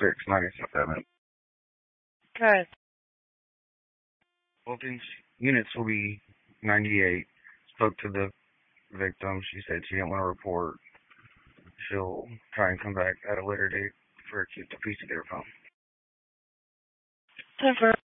967. Good. Well, units will be 98. Spoke to the victim. She said she didn't want to report. She'll try and come back at a later date for a piece to get her phone. 10-4.